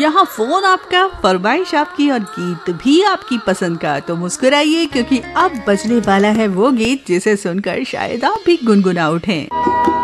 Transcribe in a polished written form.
यहाँ फोन आपका, फरमाइश आपकी और गीत भी आपकी पसंद का। तो मुस्कुराइए क्योंकि अब बजने वाला है वो गीत जिसे सुनकर शायद आप भी गुनगुना उठें।